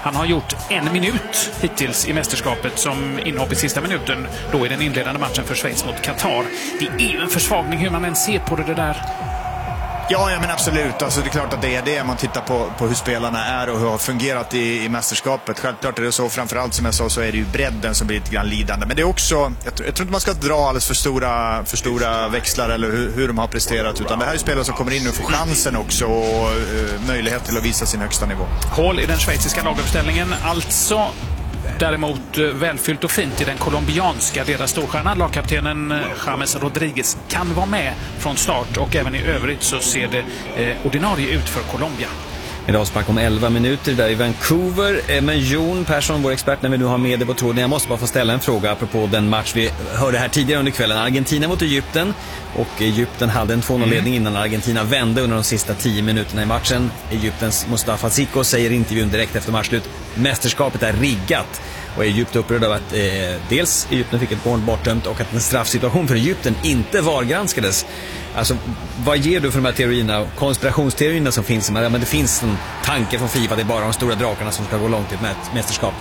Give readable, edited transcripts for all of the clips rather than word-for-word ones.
Han har gjort 1 minut hittills i mästerskapet som inhopp i sista minuten, då i den inledande matchen för Schweiz mot Qatar. Det är ju en försvagning hur man än ser på det där. Ja, men absolut. Alltså, det är klart att det är det man tittar på hur spelarna är och hur har fungerat i mästerskapet. Självklart är det så, framförallt som jag sa, så är det ju bredden som blir lite grann lidande. Men det är också, jag tror inte man ska dra alldeles för stora växlar eller hur de har presterat, utan det här är spelare som kommer in och får chansen också och möjlighet till att visa sin högsta nivå. Hål i den schweiziska laguppställningen, alltså. Däremot välfyllt och fint i den colombianska. Deras storstjärna, lagkaptenen James Rodriguez, kan vara med från start, och även i övrigt så ser det ordinarie ut för Colombia. En avspark om 11 minuter där i Vancouver. Men Jon Persson, vår expert, när vi nu har med det på tråden, jag måste bara få ställa en fråga apropå den match vi hörde här tidigare under kvällen. Argentina mot Egypten, och Egypten hade en 2-0-ledning innan Argentina vände under de sista 10 minuterna i matchen. Egyptens Mustafa Siko säger i intervjun direkt efter matchslut: mästerskapet är riggat. Och Egypten upprörde av att dels Egypten fick ett barn bortdömt och att en straffsituation för Egypten inte vargranskades. Alltså, vad ger du för de här teorierna, konspirationsteorierna som finns? Men det finns en tanke från FIFA, det är bara de stora drakarna som ska gå långt i ett mästerskap.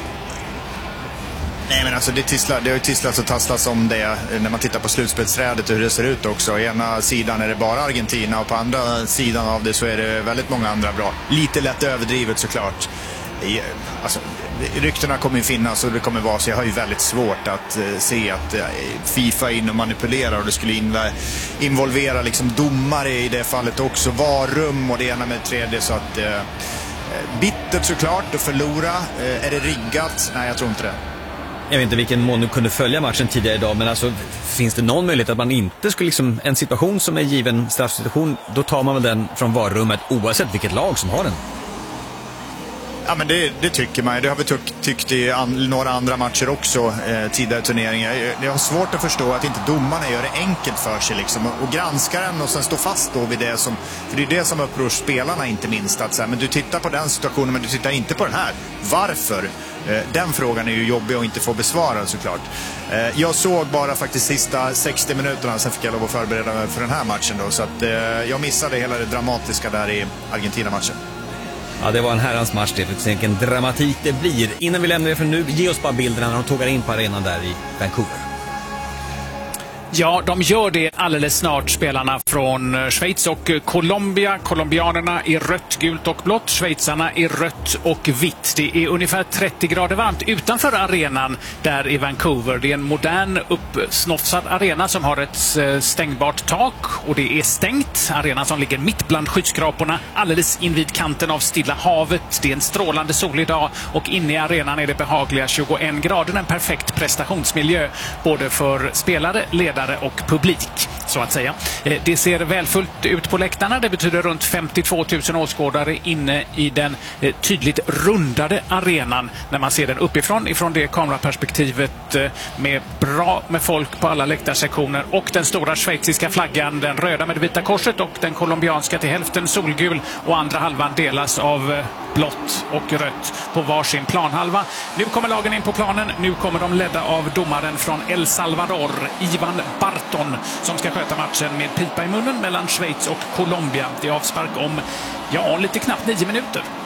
Nej, men alltså det har ju tisslats och tasslats om det när man tittar på slutspelsrädet och hur det ser ut också. Ena sidan är det bara Argentina och på andra sidan av det så är det väldigt många andra bra. Lite lätt överdrivet såklart. Alltså, ryktena kommer ju finnas och det kommer vara, så jag har ju väldigt svårt att se att FIFA är in och manipulerar, och det skulle involvera liksom domare i det fallet också, varrum och det ena med det tredje, så att bittert såklart att förlora. Är det riggat? Nej, jag tror inte det. Jag vet inte vilken mån du kunde följa matchen tidigare idag, men alltså, finns det någon möjlighet att man inte skulle liksom, en situation som är given straffsituation, då tar man väl den från varummet oavsett vilket lag som har den? Ja, men det tycker man. Det har vi tyckt i några andra matcher också, tidigare turneringar. Jag har svårt att förstå att inte domarna gör det enkelt för sig liksom, och granskar den och sen står fast då vid det som, för det är det som upprör spelarna inte minst, att så här, men du tittar på den situationen men du tittar inte på den här. Varför? Den frågan är ju jobbig och inte få besvara såklart. Jag såg bara faktiskt sista 60 minuterna, sen fick jag lov att förbereda mig för den här matchen då, så att jag missade hela det dramatiska där i Argentina-matchen. Ja, det var en herrans match, det. Vilken dramatik det blir. Innan vi lämnar det för nu, ge oss bara bilderna när de tågar in på arenan där i Vancouver. Ja, de gör det alldeles snart, spelarna från Schweiz och Colombia. Colombianerna i rött, gult och blått. Schweizarna i rött och vitt. Det är ungefär 30 grader varmt utanför arenan där i Vancouver. Det är en modern uppsnofsad arena som har ett stängbart tak, och det är stängt. Arenan som ligger mitt bland skyskraporna, alldeles invid kanten av Stilla havet. Det är en strålande solig dag, och inne i arenan är det behagliga 21 grader. En perfekt prestationsmiljö både för spelare, ledare och publik, så att säga. Det ser välfullt ut på läktarna. Det betyder runt 52 000 åskådare inne i den tydligt rundade arenan när man ser den uppifrån, ifrån det kameraperspektivet, med bra med folk på alla läktarsektioner, och den stora schweiziska flaggan, den röda med det vita korset, och den colombianska till hälften solgul och andra halvan delas av blått och rött på varsin planhalva. Nu kommer lagen in på planen. Nu kommer de ledda av domaren från El Salvador, Ivan Barton, som ska sköta matchen med pipa i munnen mellan Schweiz och Colombia. Det är avspark om, lite knappt 9 minuter.